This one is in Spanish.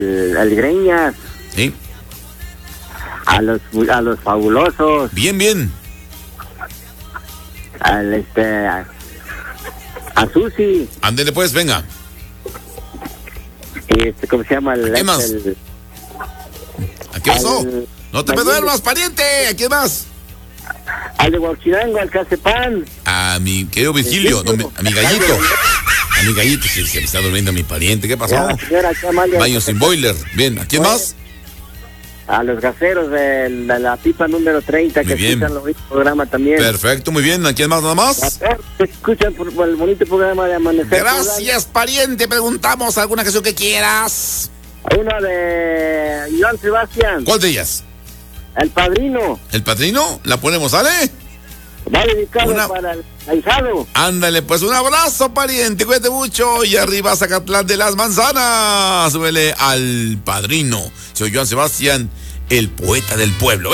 al Greñas. Sí. A los fabulosos. Bien, bien. A Susi. Ándele pues, venga. Y ¿cómo se llama? ¿A quién más? ¿A qué pasó? No te me duermas, pariente. ¿A quién más? Al de Huachirango, al Cacepán. A mi querido Virgilio, no, a mi gallito. A mi gallito, sí, se me está durmiendo mi pariente. ¿Qué pasó? Baño sin boiler. Bien, ¿a quién más? A los gaseros de la pipa número 30 que escuchan el programa también. Perfecto, muy bien. ¿A quién más nada más? Que escuchan por el bonito programa de Amanecer. Gracias, pariente. Preguntamos alguna canción que quieras. Una de Joan Sebastián. ¿Cuál de ellas? El Padrino. ¿El Padrino? ¿La ponemos, sale? Va dedicado para el ahijado. Ándale, pues un abrazo, pariente. Cuídate mucho. Y arriba Zacatlán de las Manzanas. Súbele al Padrino. Soy Joan Sebastián, el poeta del pueblo.